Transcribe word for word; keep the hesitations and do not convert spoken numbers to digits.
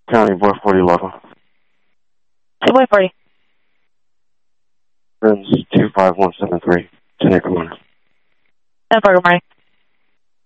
County Boy forty local. Two Boy forty. Friends two five one seven three. ten acre morning. ten four, good morning.